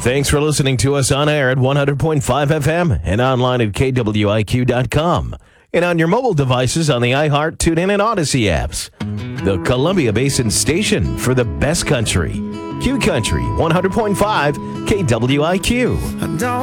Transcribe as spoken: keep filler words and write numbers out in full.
Thanks for listening to us on air at one hundred point five F M and online at K W I Q dot com. And on your mobile devices on the iHeart, TuneIn, and Odyssey apps. The Columbia Basin Station for the best country. Q Country, one hundred point five K W I Q.